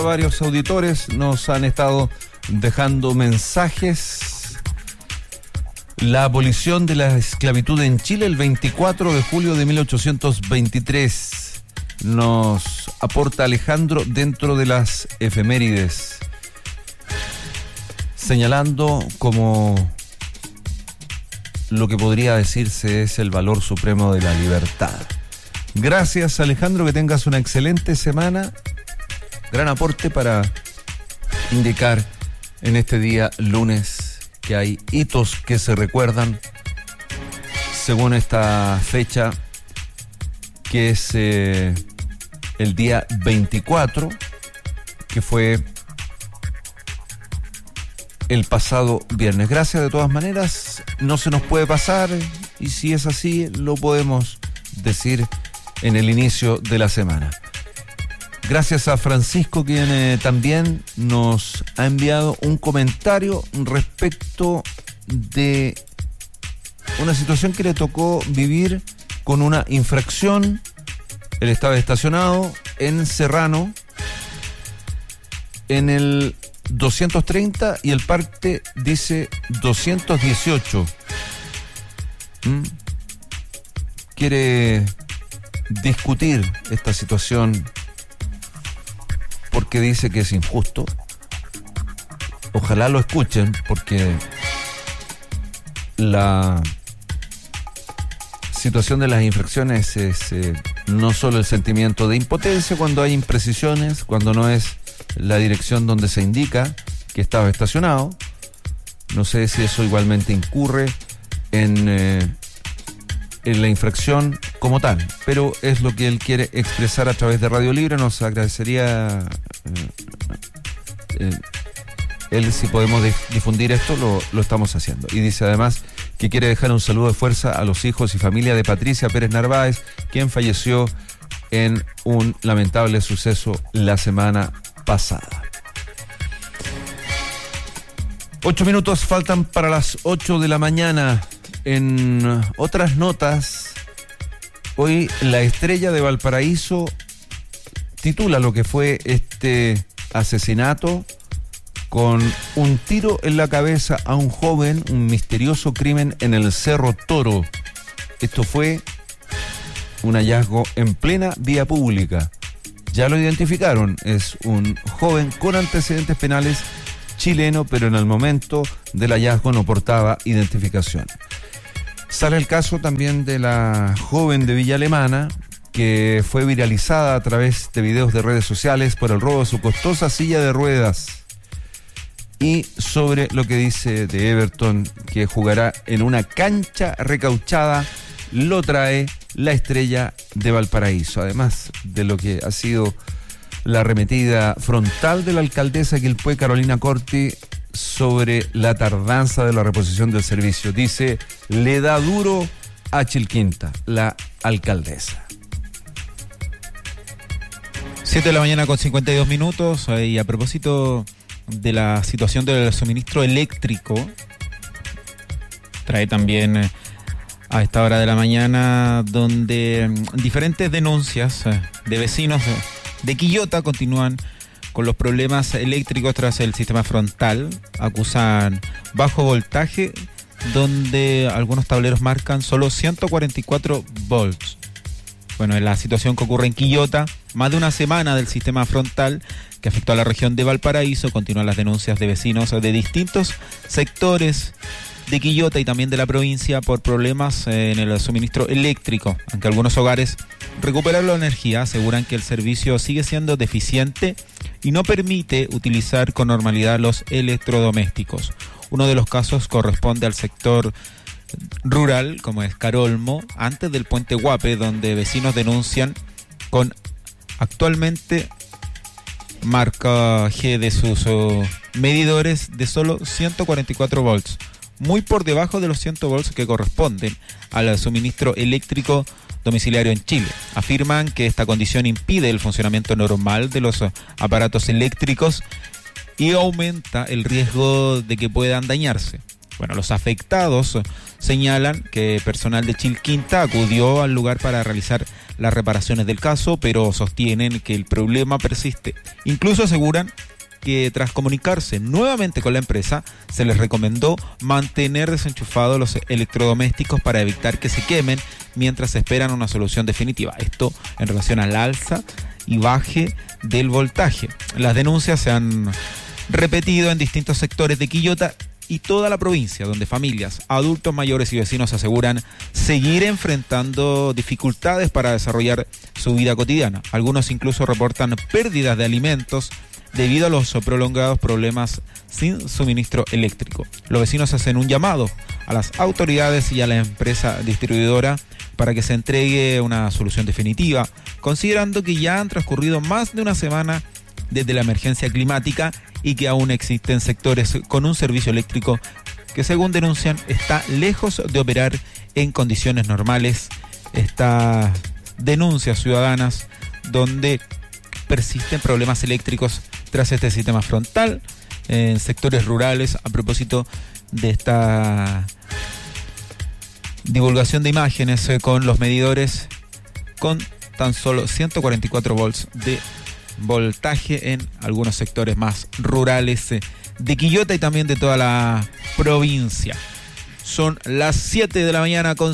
Varios auditores nos han estado dejando mensajes. La abolición de la esclavitud en Chile el 24 de julio de 1823. Nos aporta Alejandro dentro de las efemérides, señalando como lo que podría decirse es el valor supremo de la libertad. Gracias, Alejandro, que tengas una excelente semana. Gran aporte para indicar en este día lunes que hay hitos que se recuerdan según esta fecha, que es el día 24, que fue el pasado viernes. Gracias de todas maneras, no se nos puede pasar, y si es así lo podemos decir en el inicio de la semana. Gracias a Francisco, quien también nos ha enviado un comentario respecto de una situación que le tocó vivir con una infracción. Él estaba estacionado en Serrano, en el 230, y el parte dice 218. Quiere discutir esta situación porque dice que es injusto. Ojalá lo escuchen, porque la situación de las infracciones es no solo el sentimiento de impotencia cuando hay imprecisiones, cuando no es la dirección donde se indica que estaba estacionado. No sé si eso igualmente incurre en la infracción como tal, pero es lo que él quiere expresar a través de Radio Libre. Nos agradecería él, si podemos difundir esto, lo estamos haciendo. Y dice además que quiere dejar un saludo de fuerza a los hijos y familia de Patricia Pérez Narváez, quien falleció en un lamentable suceso la semana pasada. 8 minutos faltan para las 8 de la mañana. En otras notas, hoy La Estrella de Valparaíso titula lo que fue este asesinato con un tiro en la cabeza a un joven, un misterioso crimen en el Cerro Toro. Esto fue un hallazgo en plena vía pública. Ya lo identificaron, es un joven con antecedentes penales chileno, pero en el momento del hallazgo no portaba identificación. Sale el caso también de la joven de Villa Alemana, que fue viralizada a través de videos de redes sociales por el robo de su costosa silla de ruedas. Y sobre lo que dice de Everton, que jugará en una cancha recauchada, lo trae La Estrella de Valparaíso. Además de lo que ha sido la arremetida frontal de la alcaldesa de Quilpué, Carolina Corti, sobre la tardanza de la reposición del servicio. Dice, le da duro a Chilquinta, la alcaldesa. 7 de la mañana con 52 minutos. Y a propósito de la situación del suministro eléctrico, trae también a esta hora de la mañana, donde diferentes denuncias de vecinos de Quillota continúan con los problemas eléctricos tras el sistema frontal. Acusan bajo voltaje, donde algunos tableros marcan solo 144 volts. Bueno, en la situación que ocurre en Quillota, más de una semana del sistema frontal que afectó a la región de Valparaíso, continúan las denuncias de vecinos de distintos sectores de Quillota y también de la provincia por problemas en el suministro eléctrico. Aunque algunos hogares recuperan la energía, aseguran que el servicio sigue siendo deficiente y no permite utilizar con normalidad los electrodomésticos. Uno de los casos corresponde al sector rural, como es Carolmo, antes del puente Guape, donde vecinos denuncian con actualmente marca G de sus medidores de solo 144 volts, muy por debajo de los 100 volts que corresponden al suministro eléctrico domiciliario en Chile. Afirman que esta condición impide el funcionamiento normal de los aparatos eléctricos y aumenta el riesgo de que puedan dañarse. Bueno, los afectados señalan que personal de Chilquinta acudió al lugar para realizar las reparaciones del caso, pero sostienen que el problema persiste. Incluso aseguran que tras comunicarse nuevamente con la empresa, se les recomendó mantener desenchufados los electrodomésticos para evitar que se quemen mientras esperan una solución definitiva. Esto en relación al alza y baje del voltaje. Las denuncias se han repetido en distintos sectores de Quillota y toda la provincia, donde familias, adultos mayores y vecinos aseguran seguir enfrentando dificultades para desarrollar su vida cotidiana. Algunos incluso reportan pérdidas de alimentos debido a los prolongados problemas sin suministro eléctrico. Los vecinos hacen un llamado a las autoridades y a la empresa distribuidora para que se entregue una solución definitiva, considerando que ya han transcurrido más de una semana desde la emergencia climática y que aún existen sectores con un servicio eléctrico que, según denuncian, está lejos de operar en condiciones normales. Estas denuncias ciudadanas donde persisten problemas eléctricos tras este sistema frontal en sectores rurales, a propósito de esta divulgación de imágenes con los medidores con tan solo 144 volts de voltaje en algunos sectores más rurales de Quillota y también de toda la provincia. Son las 7 de la mañana con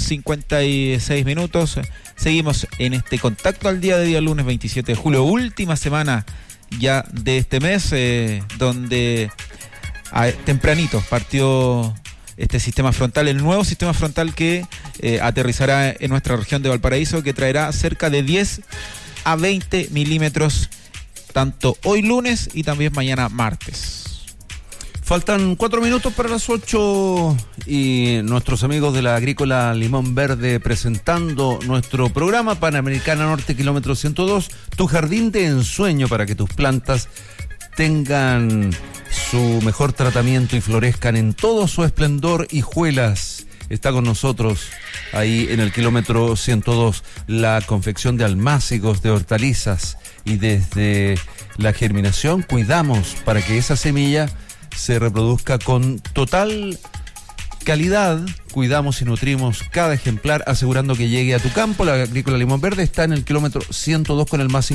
56 minutos. Seguimos en este contacto al día de día lunes 27 de julio, última semana ya de este mes, donde tempranito partió este sistema frontal, el nuevo sistema frontal que aterrizará en nuestra región de Valparaíso, que traerá cerca de 10 a 20 milímetros tanto hoy lunes y también mañana martes. Faltan 4 minutos para las 8 y nuestros amigos de la Agrícola Limón Verde presentando nuestro programa Panamericana Norte, kilómetro 102, tu jardín de ensueño para que tus plantas tengan su mejor tratamiento y florezcan en todo su esplendor. Hijuelas está con nosotros ahí en el kilómetro 102, la confección de almácigos, de hortalizas, y desde la germinación cuidamos para que esa semilla se reproduzca con total calidad. Cuidamos y nutrimos cada ejemplar, asegurando que llegue a tu campo. La Agrícola Limón Verde está en el kilómetro 102 con el más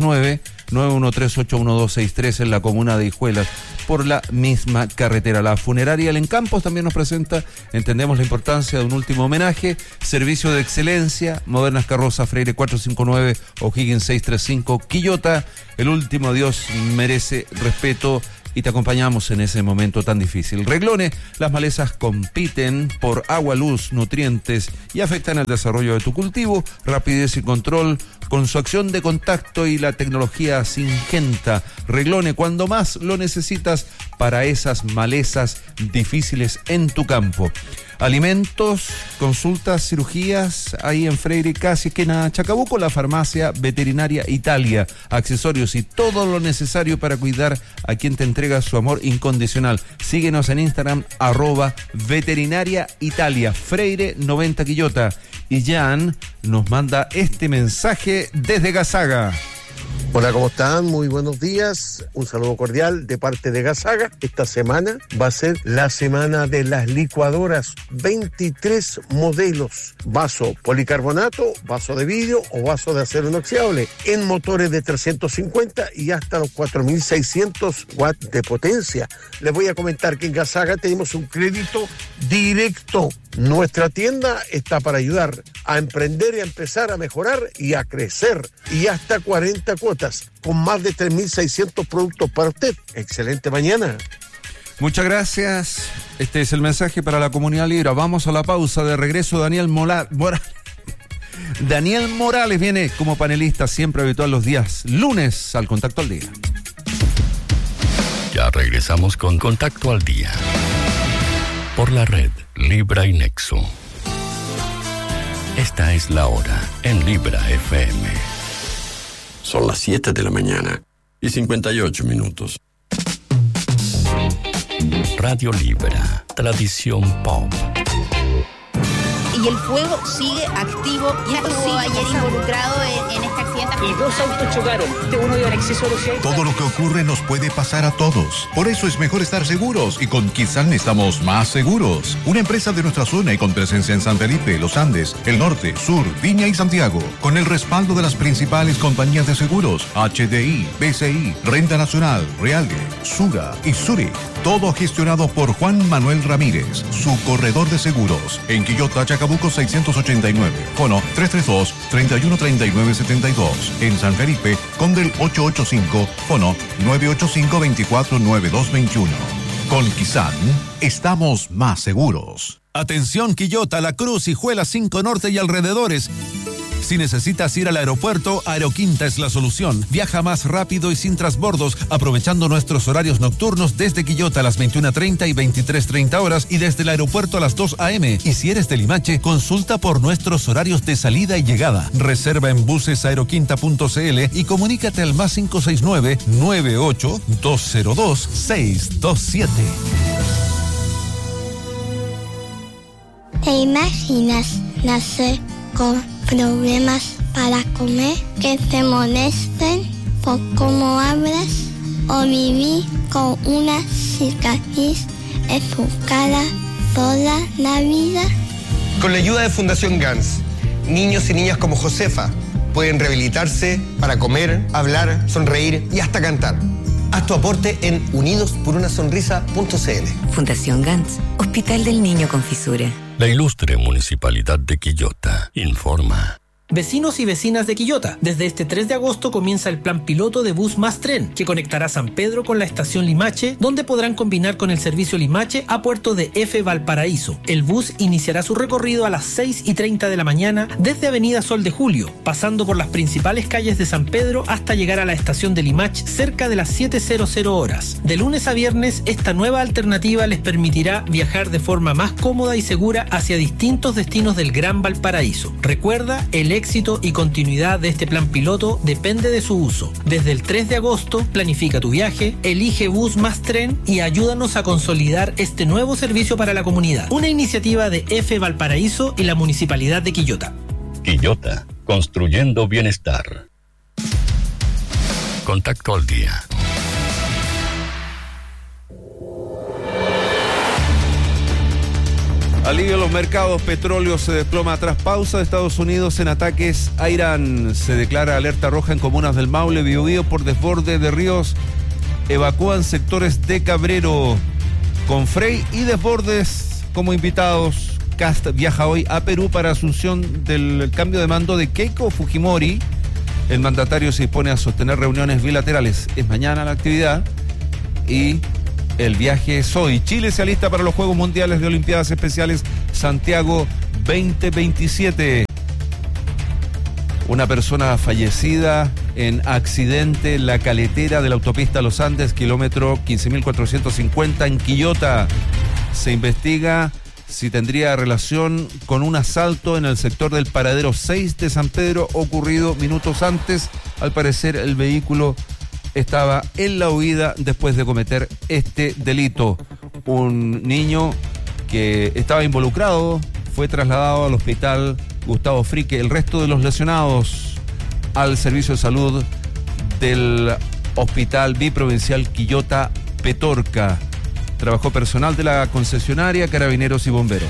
569-913-81263 en la comuna de Hijuelas, por la misma carretera. La funeraria El Encampos también nos presenta, entendemos la importancia de un último homenaje, servicio de excelencia, modernas carrozas Freire 459, O'Higgins 635, Quillota. El último adiós merece respeto y te acompañamos en ese momento tan difícil. Reglone, las malezas compiten por agua, luz, nutrientes y afectan el desarrollo de tu cultivo. Rapidez y control con su acción de contacto y la tecnología Syngenta. Reglone cuando más lo necesitas para esas malezas difíciles en tu campo. Alimentos, consultas, cirugías, ahí en Freire, casi esquina Chacabuco, la farmacia Veterinaria Italia, accesorios y todo lo necesario para cuidar a quien te entrega su amor incondicional. Síguenos en Instagram, @Veterinaria Italia, Freire 90 Quillota. Y Jan nos manda este mensaje desde Gazaga. Hola, ¿cómo están? Muy buenos días. Un saludo cordial de parte de Gazaga. Esta semana va a ser la semana de las licuadoras. 23 modelos. Vaso policarbonato, vaso de vidrio o vaso de acero inoxidable. En motores de 350 y hasta los 4.600 watts de potencia. Les voy a comentar que en Gazaga tenemos un crédito directo. Nuestra tienda está para ayudar a emprender y a empezar a mejorar y a crecer. Y hasta 40 cuotas, con más de 3.600 productos para usted. Excelente mañana. Muchas gracias. Este es el mensaje para la comunidad Libra. Vamos a la pausa. De regreso, Daniel Morales. Daniel Morales viene como panelista siempre habitual los días lunes al Contacto al Día. Ya regresamos con Contacto al Día. Por la red Libra y Nexo. Esta es la hora en Libra FM. Son las 7 de la mañana y 58 minutos. Radio Libra, tradición pop. y el fuego sigue activo. Ya estuvo ayer involucrado en este accidente. Y 2 autos chocaron. Uno iba en exceso de velocidad. Todo lo que ocurre nos puede pasar a todos. Por eso es mejor estar seguros, y con Kizan estamos más seguros. Una empresa de nuestra zona y con presencia en San Felipe, Los Andes, el Norte, Sur, Viña y Santiago. Con el respaldo de las principales compañías de seguros: HDI, BCI, Renta Nacional, Realge, Sura y Zurich. Todo gestionado por Juan Manuel Ramírez, su corredor de seguros. En Quillota, Chacabuco 689. Fono 332-313972. En San Felipe, Condel 885. Fono 985-249221. Con Kizan, estamos más seguros. Atención Quillota, La Cruz, Hijuela 5 Norte y alrededores. Si necesitas ir al aeropuerto, Aeroquinta es la solución. Viaja más rápido y sin transbordos, aprovechando nuestros horarios nocturnos desde Quillota a las 21:30 y 23:30 horas y desde el aeropuerto a las 2 a.m. Y si eres de Limache, consulta por nuestros horarios de salida y llegada. Reserva en busesaeroquinta.cl y comunícate al más 569-98-202-627. ¿Te imaginas nacer con problemas para comer, que te molesten por cómo hablas, o vivir con una cicatriz en tu cara toda la vida? Con la ayuda de Fundación GANS, niños y niñas como Josefa pueden rehabilitarse para comer, hablar, sonreír y hasta cantar. Haz tu aporte en unidosporunasonrisa.cl. Fundación GANS, Hospital del Niño con Fisura. La ilustre Municipalidad de Quillota informa. Vecinos y vecinas de Quillota, desde este 3 de agosto comienza el plan piloto de Bus Más Tren, que conectará San Pedro con la estación Limache, donde podrán combinar con el servicio Limache a Puerto de F. Valparaíso. El bus iniciará su recorrido a las 6:30 de la mañana desde Avenida Sol de Julio, pasando por las principales calles de San Pedro hasta llegar a la estación de Limache cerca de las 7:00 horas. De lunes a viernes, esta nueva alternativa les permitirá viajar de forma más cómoda y segura hacia distintos destinos del Gran Valparaíso. Recuerda, el éxito y continuidad de este plan piloto depende de su uso. Desde el 3 de agosto, planifica tu viaje, elige Bus Más Tren y ayúdanos a consolidar este nuevo servicio para la comunidad. Una iniciativa de F. Valparaíso y la Municipalidad de Quillota. Quillota, construyendo bienestar. Contacto al día. Alivio en los mercados, petróleo se desploma tras pausa de Estados Unidos en ataques a Irán. Se declara alerta roja en comunas del Maule, Biobío por desborde de ríos. Evacúan sectores de Cabrero. Con Frey y desbordes como invitados, Kast viaja hoy a Perú para asunción del cambio de mando de Keiko Fujimori. El mandatario se dispone a sostener reuniones bilaterales. Es mañana la actividad y el viaje es hoy. Chile se alista para los Juegos Mundiales de Olimpiadas Especiales Santiago 2027. Una persona fallecida en accidente en la caletera de la autopista Los Andes, kilómetro 15.450 en Quillota. Se investiga si tendría relación con un asalto en el sector del paradero 6 de San Pedro ocurrido minutos antes. Al parecer el vehículo estaba en la huida después de cometer este delito. Un niño que estaba involucrado fue trasladado al hospital Gustavo Frique. El resto de los lesionados al servicio de salud del Hospital Biprovincial Quillota Petorca. Trabajó personal de la concesionaria, carabineros y bomberos.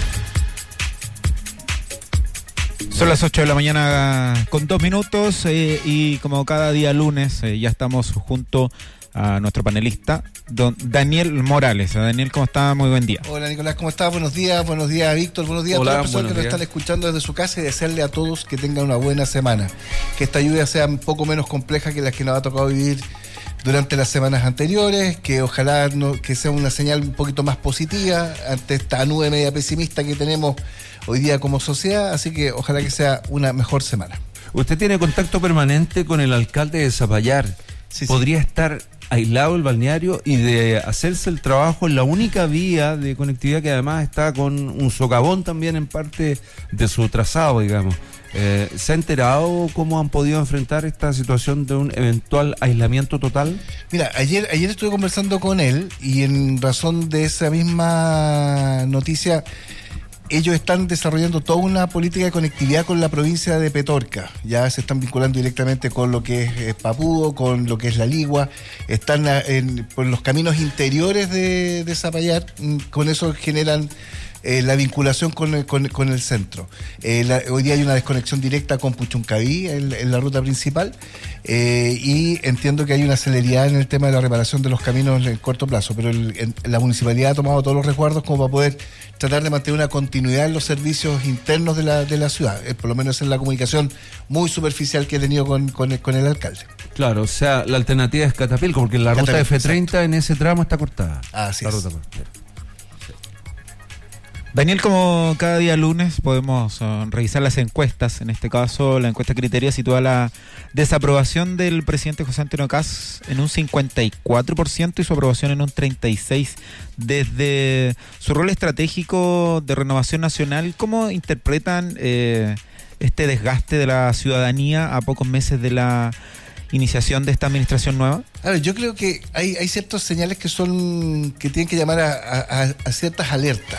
Son las 8 de la mañana con 2 minutos y como cada día lunes ya estamos junto a nuestro panelista, don Daniel Morales. Daniel, ¿cómo está? Muy buen día. Hola Nicolás, ¿cómo estás? Buenos días, Víctor, buenos días. Hola, a todas las personas que nos están escuchando desde su casa y desearle a todos que tengan una buena semana. Que esta lluvia sea un poco menos compleja que las que nos ha tocado vivir durante las semanas anteriores, que ojalá que sea una señal un poquito más positiva ante esta nube media pesimista que tenemos hoy día como sociedad, así que ojalá que sea una mejor semana. Usted tiene contacto permanente con el alcalde de Zapallar. Sí, ¿podría estar aislado el balneario y de hacerse el trabajo en la única vía de conectividad que además está con un socavón también en parte de su trazado, digamos? ¿Se ha enterado cómo han podido enfrentar esta situación de un eventual aislamiento total? Mira, ayer estuve conversando con él y en razón de esa misma noticia ellos están desarrollando toda una política de conectividad con la provincia de Petorca. Ya se están vinculando directamente con lo que es Papudo, con lo que es La Ligua. Están por los caminos interiores de Zapallar. Con eso generan la vinculación con el centro. Hoy día hay una desconexión directa con Puchuncaví en la ruta principal, y entiendo que hay una celeridad en el tema de la reparación de los caminos en corto plazo, pero la municipalidad ha tomado todos los resguardos como para poder tratar de mantener una continuidad en los servicios internos de la ciudad, por lo menos en la comunicación muy superficial que he tenido con el alcalde. Claro, o sea, la alternativa es Catapilco, porque la ruta F30 exacto. En ese tramo está cortada. Así la es. ruta costera. Daniel, como cada día lunes podemos revisar las encuestas. En este caso, la encuesta Criteria sitúa la desaprobación del presidente José Antonio Kast en un 54% y su aprobación en un 36%. Desde su rol estratégico de renovación nacional, ¿cómo interpretan este desgaste de la ciudadanía a pocos meses de la iniciación de esta administración nueva? A ver, yo creo que hay ciertos señales que tienen que llamar a ciertas alertas.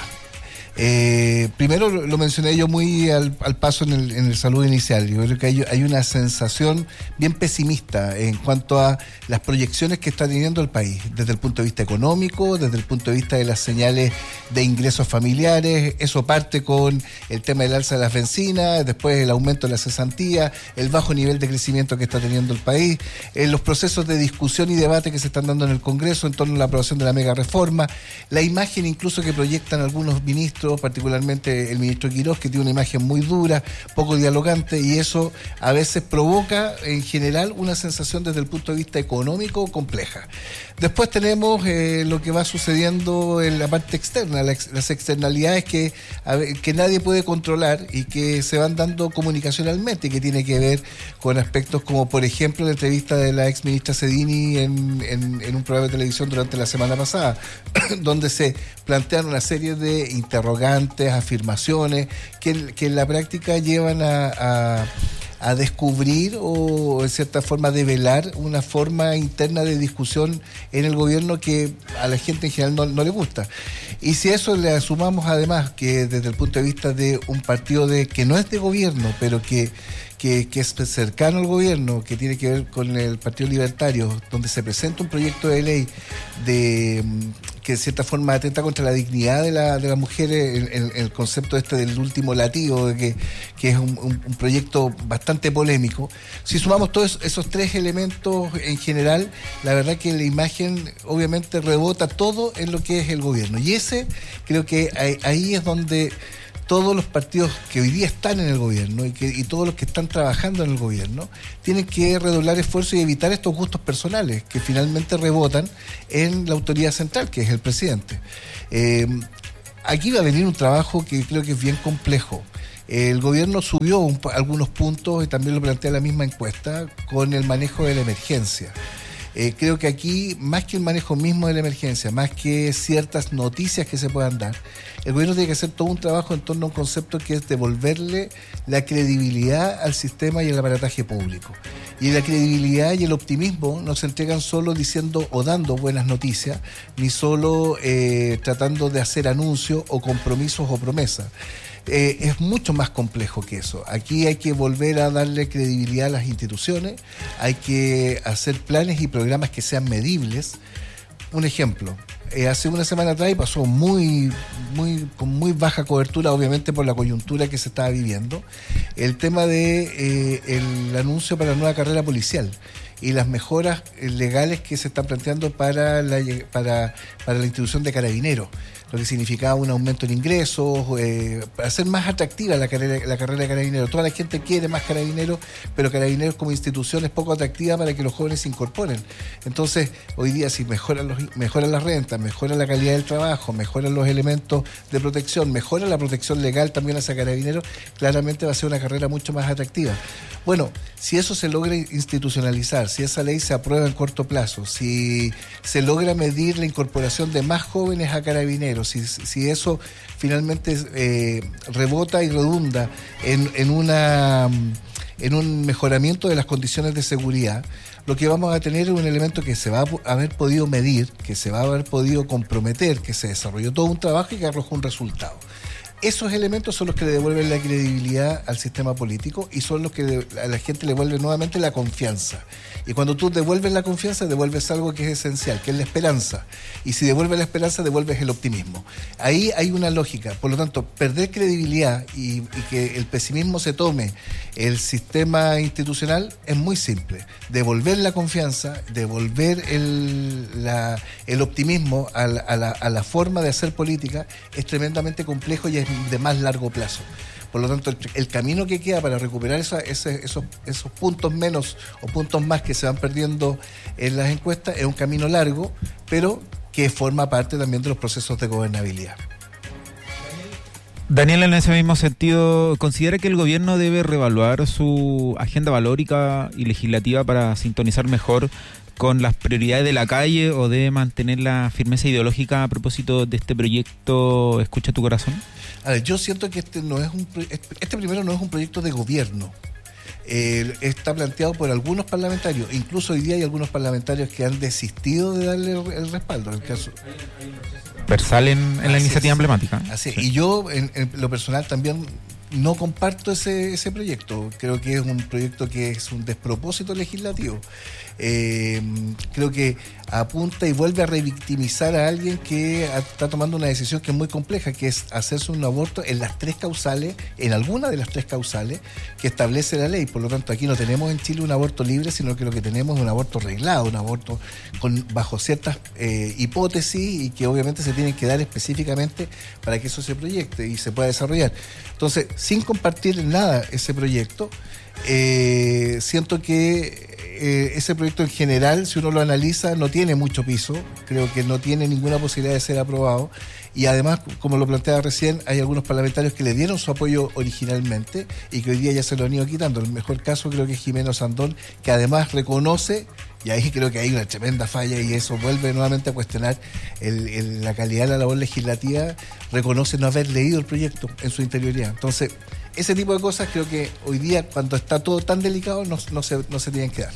Primero lo mencioné yo muy al paso en el saludo inicial. Yo creo que hay una sensación bien pesimista en cuanto a las proyecciones que está teniendo el país, desde el punto de vista económico, desde el punto de vista de las señales de ingresos familiares. Eso parte con el tema del alza de las bencinas, después el aumento de la cesantía, el bajo nivel de crecimiento que está teniendo el país, los procesos de discusión y debate que se están dando en el Congreso en torno a la aprobación de la mega reforma, la imagen incluso que proyectan algunos ministros, particularmente el ministro Quirós, que tiene una imagen muy dura, poco dialogante, y eso a veces provoca en general una sensación desde el punto de vista económico compleja. Después tenemos lo que va sucediendo en la parte externa, las externalidades que nadie puede controlar y que se van dando comunicacionalmente, y que tiene que ver con aspectos como, por ejemplo, la entrevista de la ex ministra Sedini en un programa de televisión durante la semana pasada, donde se plantean una serie de interrogantes, afirmaciones que en la práctica llevan a descubrir o en cierta forma develar una forma interna de discusión en el gobierno que a la gente en general no le gusta. Y si a eso le sumamos además que desde el punto de vista de un partido que no es de gobierno, pero que es cercano al gobierno, que tiene que ver con el Partido Libertario, donde se presenta un proyecto de ley que de cierta forma atenta contra la dignidad de la mujer, el concepto del último latido, que es un proyecto bastante polémico. Si sumamos todos esos tres elementos en general, la verdad que la imagen obviamente rebota todo en lo que es el gobierno. Y creo que ahí es donde todos los partidos que hoy día están en el gobierno y todos los que están trabajando en el gobierno tienen que redoblar esfuerzos y evitar estos gustos personales que finalmente rebotan en la autoridad central, que es el presidente. Aquí va a venir un trabajo que creo que es bien complejo. El gobierno subió algunos puntos, y también lo plantea la misma encuesta, con el manejo de la emergencia. Creo que aquí, más que el manejo mismo de la emergencia, más que ciertas noticias que se puedan dar, el gobierno tiene que hacer todo un trabajo en torno a un concepto que es devolverle la credibilidad al sistema y al aparataje público. Y la credibilidad y el optimismo no se entregan solo diciendo o dando buenas noticias, ni solo tratando de hacer anuncios o compromisos o promesas. Es mucho más complejo que eso. Aquí hay que volver a darle credibilidad a las instituciones, hay que hacer planes y programas que sean medibles. Un ejemplo, hace una semana atrás pasó con muy baja cobertura, obviamente por la coyuntura que se estaba viviendo, el tema de el anuncio para la nueva carrera policial y las mejoras legales que se están planteando para la institución de carabineros, lo que significaba un aumento en ingresos, hacer más atractiva la carrera de carabineros. Toda la gente quiere más carabineros, pero carabineros como institución es poco atractiva para que los jóvenes se incorporen. Entonces, hoy día si mejoran las rentas, mejoran la calidad del trabajo, mejoran los elementos de protección, mejoran la protección legal también hacia carabineros, claramente va a ser una carrera mucho más atractiva. Bueno, si eso se logra institucionalizar, si esa ley se aprueba en corto plazo, si se logra medir la incorporación de más jóvenes a carabineros, si eso finalmente rebota y redunda en un mejoramiento de las condiciones de seguridad, lo que vamos a tener es un elemento que se va a haber podido medir, que se va a haber podido comprometer, que se desarrolló todo un trabajo y que arrojó un resultado. Esos elementos son los que le devuelven la credibilidad al sistema político y son los que a la gente le devuelven nuevamente la confianza. Y cuando tú devuelves la confianza, devuelves algo que es esencial, que es la esperanza. Y si devuelves la esperanza, devuelves el optimismo. Ahí hay una lógica. Por lo tanto, perder credibilidad y que el pesimismo se tome el sistema institucional es muy simple. Devolver la confianza, devolver el optimismo a la forma de hacer política es tremendamente complejo y es de más largo plazo. Por lo tanto, el camino que queda para recuperar esos puntos menos o puntos más que se van perdiendo en las encuestas es un camino largo, pero que forma parte también de los procesos de gobernabilidad. Daniel, en ese mismo sentido, ¿considera que el gobierno debe reevaluar su agenda valórica y legislativa para sintonizar mejor con las prioridades de la calle o debe mantener la firmeza ideológica a propósito de este proyecto Escucha tu Corazón? A ver, yo siento que este primero no es un proyecto de gobierno. Está planteado por algunos parlamentarios. Incluso hoy día hay algunos parlamentarios que han desistido de darle el respaldo. En el caso versal en la iniciativa emblemática. Así es. Y yo, en lo personal, también no comparto ese proyecto. Creo que es un proyecto que es un despropósito legislativo. Creo que apunta y vuelve a revictimizar a alguien que está tomando una decisión que es muy compleja, que es hacerse un aborto en las 3 causales, en alguna de las 3 causales que establece la ley. Por lo tanto, aquí no tenemos en Chile un aborto libre, sino que lo que tenemos es un aborto reglado, un aborto bajo ciertas hipótesis y que obviamente se tienen que dar específicamente para que eso se proyecte y se pueda desarrollar. Entonces, sin compartir nada ese proyecto, siento que ese proyecto en general, si uno lo analiza, no tiene mucho piso. Creo que no tiene ninguna posibilidad de ser aprobado. Y además, como lo planteaba recién, hay algunos parlamentarios que le dieron su apoyo originalmente y que hoy día ya se lo han ido quitando. El mejor caso creo que es Jimeno Sandón, que además reconoce, y ahí creo que hay una tremenda falla y eso vuelve nuevamente a cuestionar la calidad de la labor legislativa, reconoce no haber leído el proyecto en su interioridad. Entonces, ese tipo de cosas creo que hoy día, cuando está todo tan delicado, no se tienen que dar.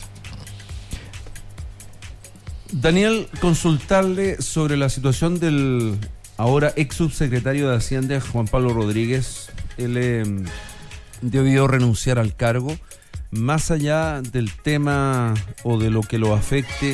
Daniel, consultarle sobre la situación del ahora ex subsecretario de Hacienda, Juan Pablo Rodríguez. Él debió renunciar al cargo. Más allá del tema o de lo que lo afecte,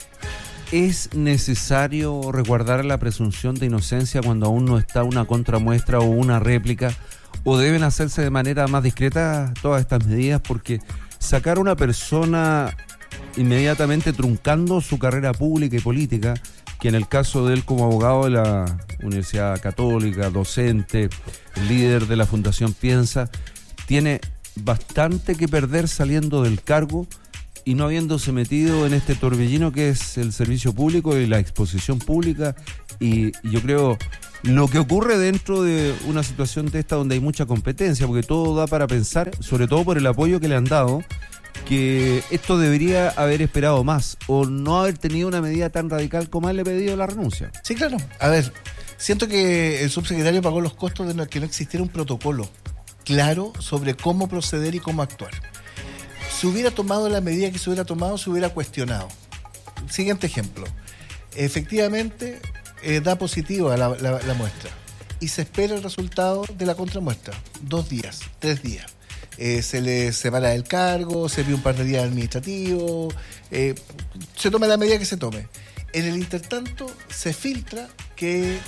¿es necesario resguardar la presunción de inocencia cuando aún no está una contramuestra o una réplica? ¿O deben hacerse de manera más discreta todas estas medidas? Porque sacar a una persona inmediatamente truncando su carrera pública y política, que en el caso de él como abogado de la Universidad Católica, docente, líder de la Fundación Piensa, tiene bastante que perder saliendo del cargo y no habiéndose metido en este torbellino que es el servicio público y la exposición pública. Y yo creo lo que ocurre dentro de una situación de esta donde hay mucha competencia, porque todo da para pensar, sobre todo por el apoyo que le han dado, que esto debería haber esperado más o no haber tenido una medida tan radical como él le ha pedido la renuncia. Sí, claro. A ver, siento que el subsecretario pagó los costos de que no existiera un protocolo claro sobre cómo proceder y cómo actuar. Si hubiera tomado la medida que se hubiera tomado, se hubiera cuestionado. Siguiente ejemplo. Efectivamente, da positivo a la muestra y se espera el resultado de la contramuestra. 2 días, 3 días. Se le separa del cargo, se pide un par de días administrativos, se toma la medida que se tome. En el intertanto, se filtra que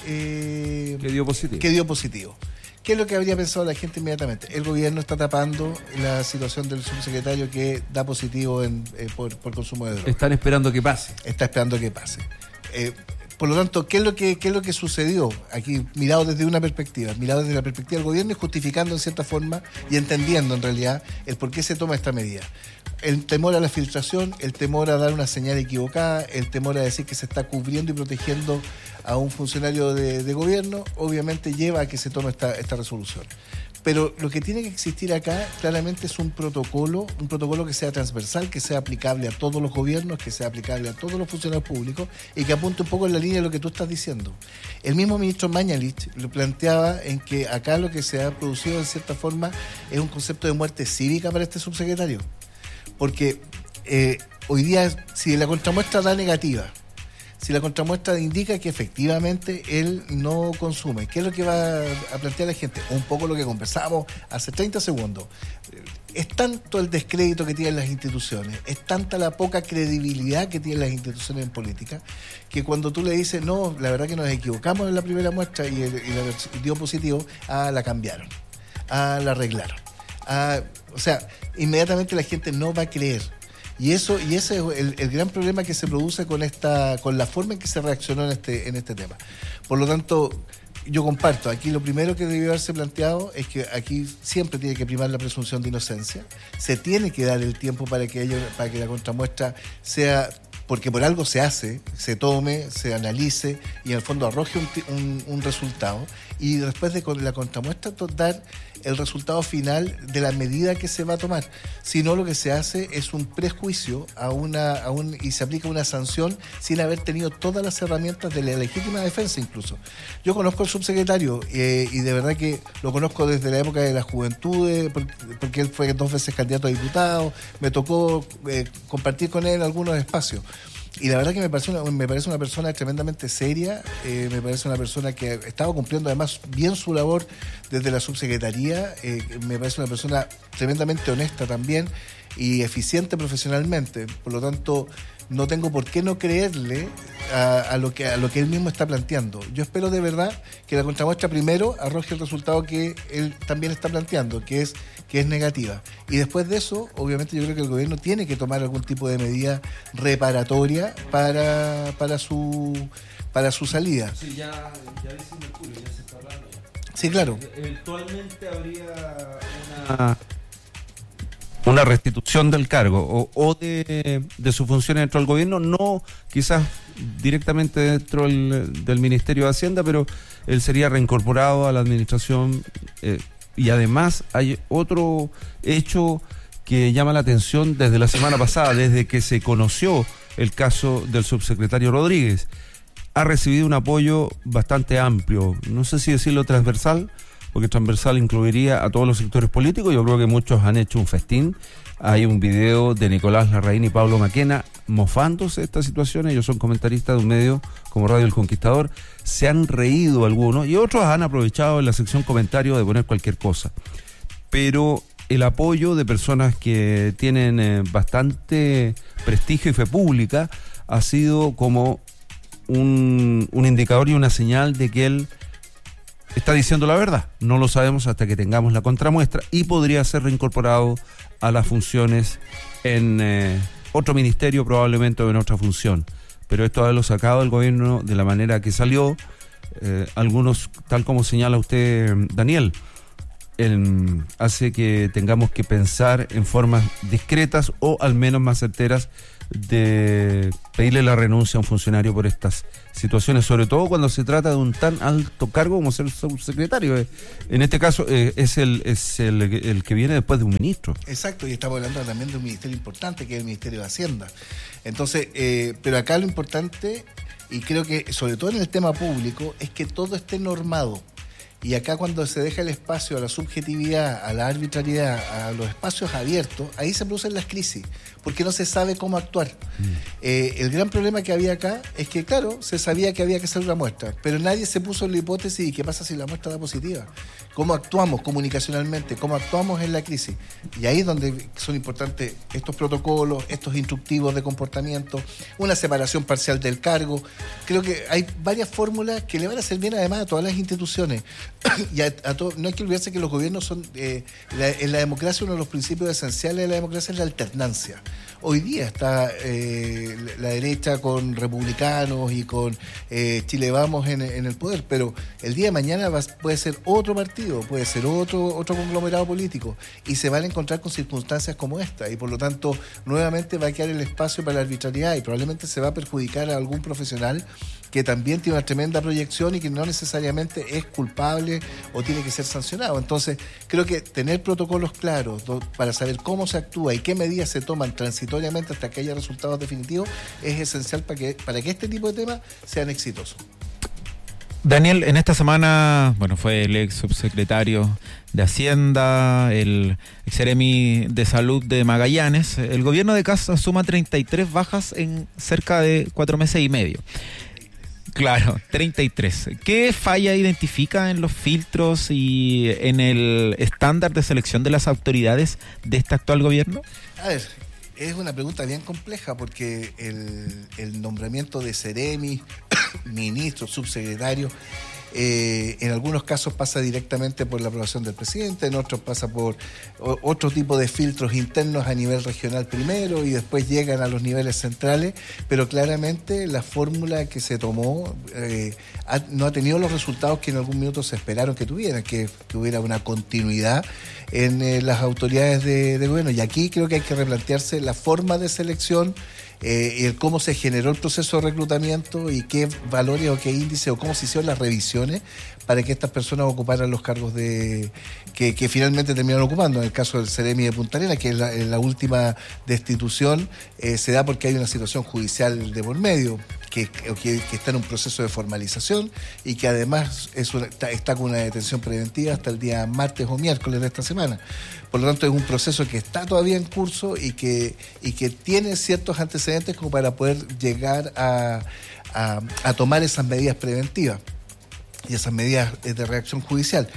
dio positivo. ¿Qué es lo que habría pensado la gente inmediatamente? El gobierno está tapando la situación del subsecretario que da positivo por consumo de drogas. Están esperando que pase. Está esperando que pase. Por lo tanto, ¿qué es lo que sucedió? Aquí, mirado desde una perspectiva, mirado desde la perspectiva del gobierno y justificando en cierta forma y entendiendo en realidad el por qué se toma esta medida. El temor a la filtración, el temor a dar una señal equivocada, el temor a decir que se está cubriendo y protegiendo a un funcionario de gobierno, obviamente lleva a que se tome esta resolución. Pero lo que tiene que existir acá claramente es un protocolo que sea transversal, que sea aplicable a todos los gobiernos, que sea aplicable a todos los funcionarios públicos y que apunte un poco en la línea de lo que tú estás diciendo. El mismo ministro Mañalich lo planteaba en que acá lo que se ha producido en cierta forma es un concepto de muerte cívica para este subsecretario. Porque hoy día, si la contramuestra da negativa, Si la contramuestra indica que efectivamente él no consume, ¿qué es lo que va a plantear la gente? Un poco lo que conversábamos hace 30 segundos. Es tanto el descrédito que tienen las instituciones, es tanta la poca credibilidad que tienen las instituciones en política, que cuando tú le dices, no, la verdad que nos equivocamos en la primera muestra y dio positivo, la cambiaron, la arreglaron. O sea, inmediatamente la gente no va a creer. Y ese es el gran problema que se produce con la forma en que se reaccionó en este tema. Por lo tanto, yo comparto, aquí lo primero que debió haberse planteado es que aquí siempre tiene que primar la presunción de inocencia. Se tiene que dar el tiempo para que la contramuestra sea, porque por algo se hace, se tome, se analice y en el fondo arroje un resultado. Y después de la contramuestra dar el resultado final de la medida que se va a tomar. Si no, lo que se hace es un prejuicio y se aplica una sanción sin haber tenido todas las herramientas de la legítima defensa incluso. Yo conozco al subsecretario y de verdad que lo conozco desde la época de la juventud, porque él fue 2 veces candidato a diputado, me tocó compartir con él en algunos espacios. Y la verdad que me parece una persona tremendamente seria, me parece una persona que estaba cumpliendo además bien su labor desde la subsecretaría, me parece una persona tremendamente honesta también y eficiente profesionalmente. Por lo tanto, no tengo por qué no creerle a lo que él mismo está planteando. Yo espero de verdad que la contramuestra primero arroje el resultado que él también está planteando, que es negativa. Y después de eso, obviamente yo creo que el gobierno tiene que tomar algún tipo de medida reparatoria para su salida. Sí, ya dice Mercurio, ya se está hablando. Sí, claro. Eventualmente habría una restitución del cargo o de su función dentro del gobierno, no quizás directamente dentro del Ministerio de Hacienda, pero él sería reincorporado a la administración. Y además hay otro hecho que llama la atención desde la semana pasada, desde que se conoció el caso del subsecretario Rodríguez. Ha recibido un apoyo bastante amplio, no sé si decirlo transversal, porque transversal incluiría a todos los sectores políticos. Yo creo que muchos han hecho un festín. Hay un video de Nicolás Larraín y Pablo Maquena mofándose de esta situación. Ellos son comentaristas de un medio como Radio El Conquistador. Se han reído algunos y otros han aprovechado en la sección comentarios de poner cualquier cosa. Pero el apoyo de personas que tienen bastante prestigio y fe pública ha sido como un indicador y una señal de que él está diciendo la verdad. No lo sabemos hasta que tengamos la contramuestra y podría ser reincorporado a las funciones en otro ministerio, probablemente o en otra función. Pero esto haberlo sacado del gobierno de la manera que salió, algunos, tal como señala usted, Daniel, hace que tengamos que pensar en formas discretas o al menos más certeras de pedirle la renuncia a un funcionario por estas situaciones, sobre todo cuando se trata de un tan alto cargo como ser subsecretario. En este caso es el que viene después de un ministro. Exacto, y estamos hablando también de un ministerio importante que es el Ministerio de Hacienda. Entonces, pero acá lo importante, y creo que sobre todo en el tema público, es que todo esté normado. Y acá cuando se deja el espacio a la subjetividad, a la arbitrariedad, a los espacios abiertos, ahí se producen las crisis, porque no se sabe cómo actuar. El gran problema que había acá es que, claro, se sabía que había que hacer una muestra, pero nadie se puso en la hipótesis de qué pasa si la muestra da positiva. ¿Cómo actuamos comunicacionalmente? ¿Cómo actuamos en la crisis? Y ahí es donde son importantes estos protocolos, estos instructivos de comportamiento, una separación parcial del cargo. Creo que hay varias fórmulas que le van a hacer bien además a todas las instituciones. Y no hay que olvidarse que los gobiernos son, en la democracia, uno de los principios esenciales de la democracia es la alternancia. Hoy día está la derecha con republicanos y con Chile Vamos en el poder, pero el día de mañana puede ser otro partido, puede ser otro conglomerado político y se van a encontrar con circunstancias como esta y por lo tanto nuevamente va a quedar el espacio para la arbitrariedad y probablemente se va a perjudicar a algún profesional que también tiene una tremenda proyección y que no necesariamente es culpable o tiene que ser sancionado. Entonces, creo que tener protocolos claros para saber cómo se actúa y qué medidas se toman transitoriamente hasta que haya resultados definitivos es esencial para que este tipo de temas sean exitosos. Daniel, en esta semana, fue el ex subsecretario de Hacienda, el ex seremi de Salud de Magallanes. El gobierno de Kast suma 33 bajas en cerca de 4 meses y medio. Claro, 33. ¿Qué falla identifica en los filtros y en el estándar de selección de las autoridades de este actual gobierno? A ver, es una pregunta bien compleja porque el nombramiento de seremi, ministro, subsecretario, en algunos casos pasa directamente por la aprobación del presidente, en otros pasa por otro tipo de filtros internos a nivel regional primero y después llegan a los niveles centrales, pero claramente la fórmula que se tomó no ha tenido los resultados que en algún minuto se esperaron que tuviera, que hubiera una continuidad en las autoridades de gobierno. Y aquí creo que hay que replantearse la forma de selección, y el cómo se generó el proceso de reclutamiento y qué valores o qué índices o cómo se hicieron las revisiones para que estas personas ocuparan los cargos que finalmente terminaron ocupando. En el caso del seremi de Punta Arenas, que es la última destitución, se da porque hay una situación judicial de por medio que está en un proceso de formalización y que además está con una detención preventiva hasta el día martes o miércoles de esta semana. Por lo tanto, es un proceso que está todavía en curso y que tiene ciertos antecedentes como para poder llegar a tomar esas medidas preventivas y esas medidas de reacción judicial.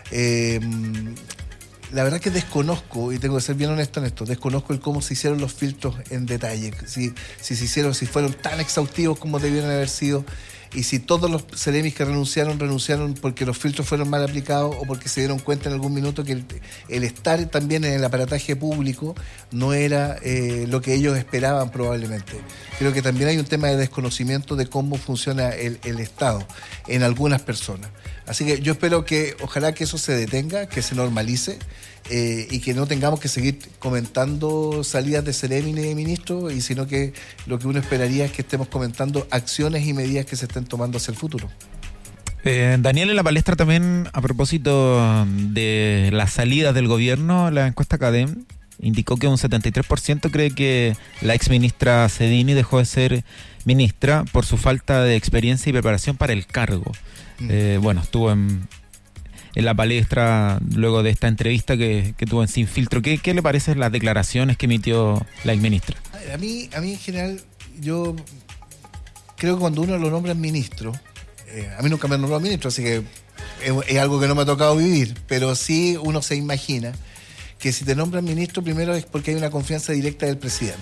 La verdad que desconozco, y tengo que ser bien honesto en esto, desconozco el cómo se hicieron los filtros en detalle, si fueron tan exhaustivos como debieron haber sido, y si todos los seremis que renunciaron porque los filtros fueron mal aplicados o porque se dieron cuenta en algún minuto que el estar también en el aparataje público no era lo que ellos esperaban probablemente. Creo que también hay un tema de desconocimiento de cómo funciona el Estado en algunas personas. Así que yo espero ojalá que eso se detenga, que se normalice y que no tengamos que seguir comentando salidas de seremi ni de ministro, y sino que lo que uno esperaría es que estemos comentando acciones y medidas que se estén tomando hacia el futuro. Daniel, en la palestra también, a propósito de las salidas del gobierno, la encuesta CADEM indicó que un 73% cree que la exministra Cedini dejó de ser ministra por su falta de experiencia y preparación para el cargo. Estuvo en la palestra luego de esta entrevista que tuvo en Sin Filtro. ¿Qué le parecen las declaraciones que emitió la exministra? A mí en general, yo creo que cuando uno lo nombra ministro, a mí nunca me han nombrado ministro, así que es algo que no me ha tocado vivir, pero sí uno se imagina que si te nombran ministro, primero es porque hay una confianza directa del presidente.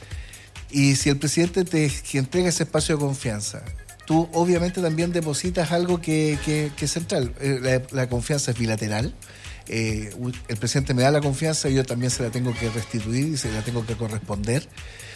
Y si el presidente te entrega ese espacio de confianza, tú obviamente también depositas algo que es central. La confianza es bilateral. El presidente me da la confianza y yo también se la tengo que restituir y se la tengo que corresponder.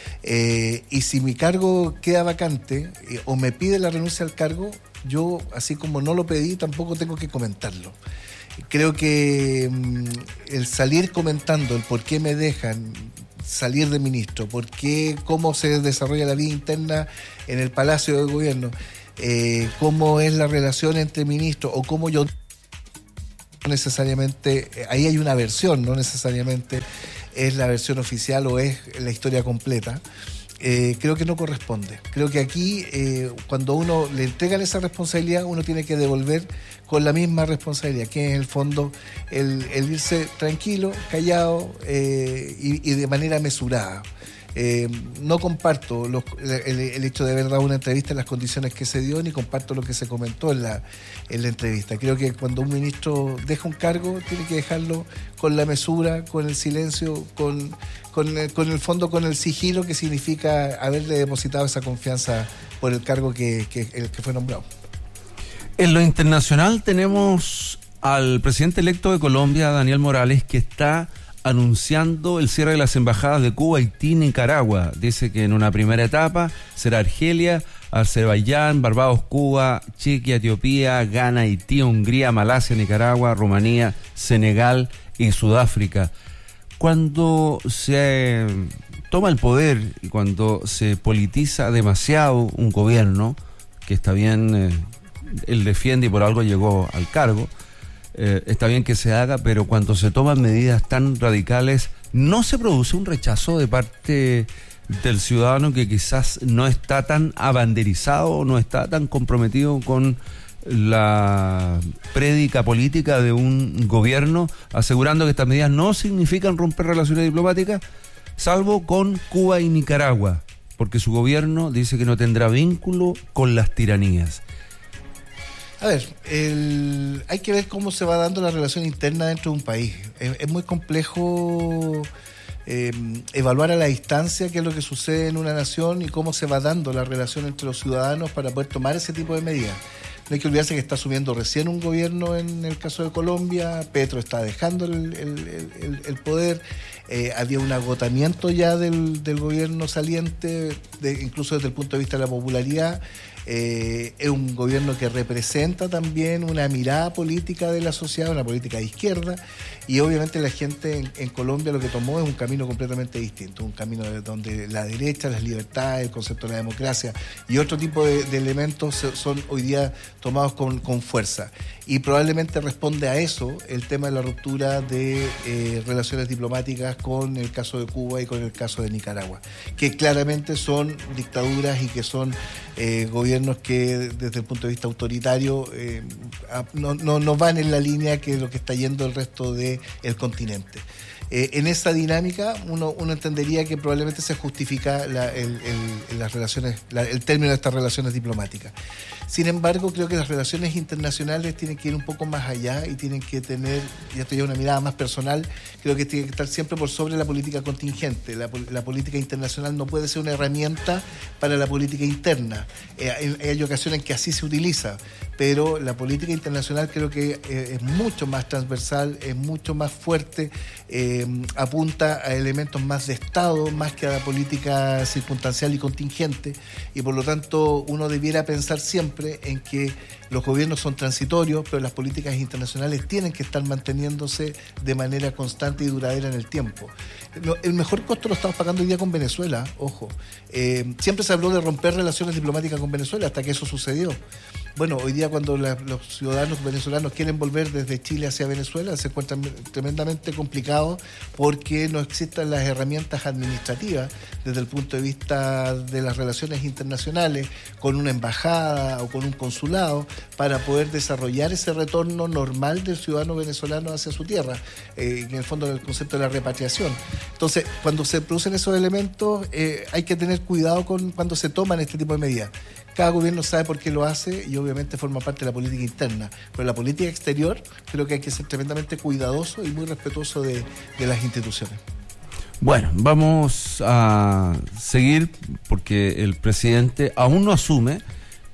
Y si mi cargo queda vacante o me pide la renuncia al cargo, yo, así como no lo pedí, tampoco tengo que comentarlo. Creo que el salir comentando el por qué me dejan salir de ministro, cómo se desarrolla la vida interna en el Palacio de Gobierno, cómo es la relación entre ministros o cómo yo necesariamente, ahí hay una versión, no necesariamente es la versión oficial o es la historia completa. Creo que no corresponde. Creo que aquí, cuando uno le entregan esa responsabilidad, uno tiene que devolver con la misma responsabilidad, que es en el fondo el irse tranquilo, callado y de manera mesurada. No comparto el hecho de haber dado una entrevista en las condiciones que se dio, ni comparto lo que se comentó en la entrevista. Creo que cuando un ministro deja un cargo, tiene que dejarlo con la mesura, con el silencio, con el fondo, con el sigilo que significa haberle depositado esa confianza por el cargo el que fue nombrado. En lo internacional tenemos al presidente electo de Colombia, Daniel Morales, que está anunciando el cierre de las embajadas de Cuba, Haití y Nicaragua. Dice que en una primera etapa será Argelia, Azerbaiyán, Barbados, Cuba, Chequia, Etiopía, Ghana, Haití, Hungría, Malasia, Nicaragua, Rumanía, Senegal y Sudáfrica. Cuando se toma el poder y cuando se politiza demasiado un gobierno, que está bien, él defiende y por algo llegó al cargo, está bien que se haga, pero cuando se toman medidas tan radicales, ¿no se produce un rechazo de parte del ciudadano que quizás no está tan abanderizado o no está tan comprometido con la prédica política de un gobierno asegurando que estas medidas no significan romper relaciones diplomáticas, salvo con Cuba y Nicaragua, porque su gobierno dice que no tendrá vínculo con las tiranías. A ver, hay que ver cómo se va dando la relación interna dentro de un país. Es muy complejo evaluar a la distancia qué es lo que sucede en una nación y cómo se va dando la relación entre los ciudadanos para poder tomar ese tipo de medidas. No hay que olvidarse que está asumiendo recién un gobierno en el caso de Colombia. Petro está dejando el poder. Había un agotamiento ya del gobierno saliente, incluso desde el punto de vista de la popularidad. Es un gobierno que representa también una mirada política de la sociedad, una política de izquierda, y obviamente la gente en Colombia lo que tomó es un camino completamente distinto, un camino donde la derecha, las libertades, el concepto de la democracia y otro tipo de elementos son hoy día tomados con fuerza, y probablemente responde a eso el tema de la ruptura de relaciones diplomáticas con el caso de Cuba y con el caso de Nicaragua, que claramente son dictaduras y que son gobiernos que desde el punto de vista autoritario no van en la línea que lo que está yendo el resto del continente. En esa dinámica uno entendería que probablemente se justifica las relaciones, el término de estas relaciones diplomáticas. Sin embargo, creo que las relaciones internacionales tienen que ir un poco más allá y tienen que tener, y esto ya es una mirada más personal, creo que tiene que estar siempre por sobre la política contingente. La política internacional no puede ser una herramienta para la política interna. Hay ocasiones en que así se utiliza, pero la política internacional creo que es mucho más transversal, es mucho más fuerte, apunta a elementos más de Estado, más que a la política circunstancial y contingente, y por lo tanto uno debiera pensar siempre en que los gobiernos son transitorios, pero las políticas internacionales tienen que estar manteniéndose de manera constante y duradera en el tiempo. El mejor costo lo estamos pagando hoy día con Venezuela, ojo. Siempre se habló de romper relaciones diplomáticas con Venezuela hasta que eso sucedió. Bueno, hoy día cuando los ciudadanos venezolanos quieren volver desde Chile hacia Venezuela se encuentran tremendamente complicados porque no existen las herramientas administrativas desde el punto de vista de las relaciones internacionales con una embajada o con un consulado para poder desarrollar ese retorno normal del ciudadano venezolano hacia su tierra, en el fondo el concepto de la repatriación. Entonces, cuando se producen esos elementos hay que tener cuidado cuando se toman este tipo de medidas. Cada gobierno sabe por qué lo hace y obviamente forma parte de la política interna. Pero la política exterior creo que hay que ser tremendamente cuidadoso y muy respetuoso de las instituciones. Bueno, vamos a seguir porque el presidente aún no asume,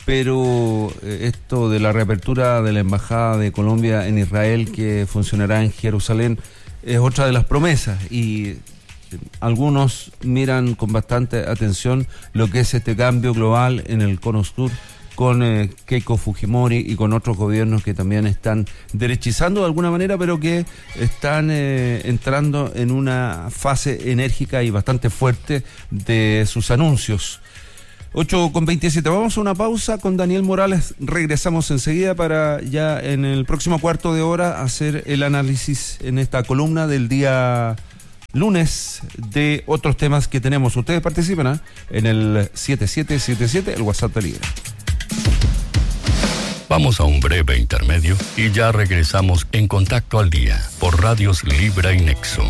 pero esto de la reapertura de la Embajada de Colombia en Israel que funcionará en Jerusalén es otra de las promesas y algunos miran con bastante atención lo que es este cambio global en el Cono Sur con Keiko Fujimori y con otros gobiernos que también están derechizando de alguna manera, pero que están entrando en una fase enérgica y bastante fuerte de sus anuncios. 8:27, vamos a una pausa con Daniel Morales, regresamos enseguida para ya en el próximo cuarto de hora hacer el análisis en esta columna del día lunes de otros temas que tenemos. Ustedes participan en el 7777, el WhatsApp de Libre. Vamos a un breve intermedio y ya regresamos en Contacto al Día por Radios Libra y Nexo.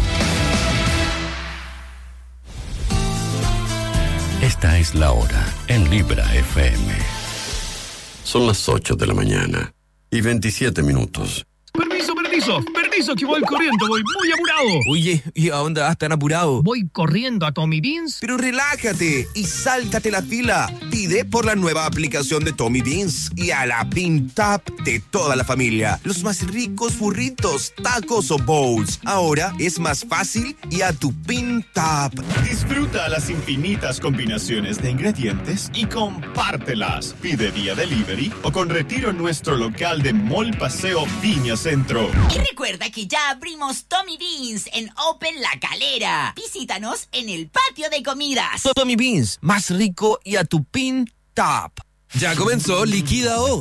Esta es la hora en Libra FM. Son las 8 de la mañana y 27 minutos. Permiso, que voy corriendo, voy muy apurado. Oye, ¿y a dónde vas tan apurado? Voy corriendo a Tommy Beans. Pero relájate y sáltate la fila. Pide por la nueva aplicación de Tommy Beans y a la Pin Tap de toda la familia. Los más ricos burritos, tacos o bowls. Ahora es más fácil y a tu Pin Tap. Disfruta las infinitas combinaciones de ingredientes y compártelas. Pide vía delivery o con retiro en nuestro local de Mall Paseo Viña Centro. Y recuerda que ya abrimos Tommy Beans en Open La Calera. Visítanos en el patio de comidas. Tommy Beans, más rico y a tu Pin Tap. Ya comenzó Liquida O,